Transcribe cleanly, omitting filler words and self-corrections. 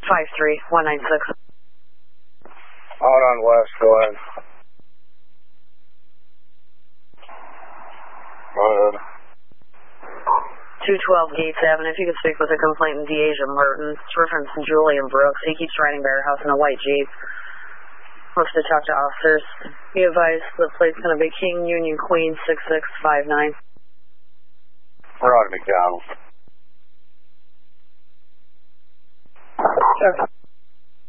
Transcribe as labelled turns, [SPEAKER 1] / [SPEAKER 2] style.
[SPEAKER 1] 53196.
[SPEAKER 2] Out on West, go ahead. Go ahead.
[SPEAKER 1] 212 Gates Avenue. If you could speak with the complainant, Deasia Merton. It's reference to Julian Brooks. He keeps riding by our house in a white Jeep. Wants to talk to officers. Be advised the plate's going to be King Union Queen 6659.
[SPEAKER 2] We're out of McDonald's.
[SPEAKER 1] Sure.